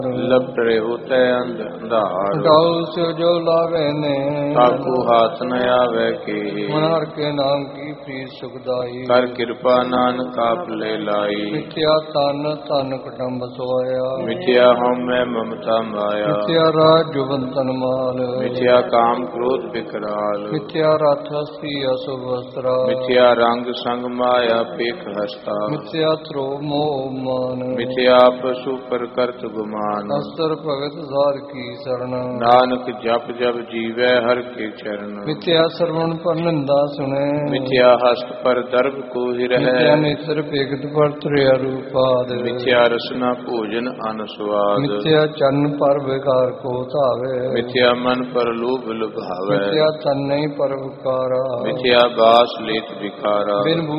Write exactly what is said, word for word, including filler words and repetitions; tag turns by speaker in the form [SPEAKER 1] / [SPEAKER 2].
[SPEAKER 1] ਲਪਟ ਰਹਿ ਤੈ ਅੰਧਾਰ।
[SPEAKER 2] ਡਾਉ ਸਿਉ ਜੋ ਲਾਵੇ ਨੇ
[SPEAKER 1] ਤਾਕੂ ਹਾਥ ਨ ਆਵੇ ਕੀ।
[SPEAKER 2] ਮਨ ਹਰਿ ਕੇ ਨਾਮ ਕੀ ਪ੍ਰੀਤ ਸੁਖਦਾਈ।
[SPEAKER 1] ਕਰ ਕਿਰਪਾ ਨਾਨਕ ਆਪ ਲੈ ਲਾਈ।
[SPEAKER 2] ਮਿਥਿਆ ਤਨ ਧਨ ਕਟੰਬ ਸੋਇਆ।
[SPEAKER 1] ਮਿਥਿਆ ਹਉਮੈ ਮਮਤਾ ਮਾਇਆ।
[SPEAKER 2] ਮਿਥਿਆ ਰਾਜ ਜੁਬਨ ਤਨ ਮਾਲ।
[SPEAKER 1] ਮਿਥਿਆ ਕਾਮ ਕ੍ਰੋਧ ਵਿਕਰਾਲ।
[SPEAKER 2] ਮਿਥਿਆ ਰਥ ਹਸਤੀ ਅਸੁਭ ਵਸਤਰਾ।
[SPEAKER 1] ਮਿਥਿਆ ਰੰਗ ਸੰਗ ਮਾਇਆ ਪੇਖ ਹਸਤਾ।
[SPEAKER 2] ਮਿਥਿਆ ਥਰੋ ਮੋਹ ਮਾਨ।
[SPEAKER 1] ਮਿਥਿਆ ਪਸ਼ੂ ਪਰ ਕਰਤ ਗੁਮਾਨ।
[SPEAKER 2] ਅਸਰ ਭਗਤ ਸਾਰ ਕੀ ਸਰਣ।
[SPEAKER 1] ਨਾਨਕ ਜਪ ਜਪ ਜੀਵੈ ਹਰਿ ਕੇ ਚਰਨ।
[SPEAKER 2] ਮਿਥਿਆ ਸਰਵਣ ਪਰ ਨਿੰਦਾ ਸੁਣੇ।
[SPEAKER 1] ਮਿਥਿਆ ਹਸਤ ਪਰ ਦਰਬ ਕੋਹਿ ਰਹਿ।
[SPEAKER 2] ਮਿਥਿਆ ਨੇਤਰ ਭੇਗਤ ਪਰ ਤ੍ਰਿਆ ਰੂਪਾਦ।
[SPEAKER 1] ਮਿਥਿਆ ਰਸਨਾ ਭੋਜਨ ਅਨ ਸਵਾਦ।
[SPEAKER 2] ਮਿਥਿਆ ਚਰਨ ਪਰ ਵਿਕਾਰ ਕੋ ਧਾਵੇ।
[SPEAKER 1] ਮਿਥਿਆ ਮਨ ਪਰ ਲੋਭ ਲੁਭਾਵੈ।
[SPEAKER 2] ਮਿਥਿਆ ਤਨ ਨਹੀਂ ਪਰ ਵਿਕਾਰਾ।
[SPEAKER 1] ਮਿਥਿਆ ਬਾਸ ਲੇਤ ਵਿਕਾਰਾ।
[SPEAKER 2] ਬਿਨ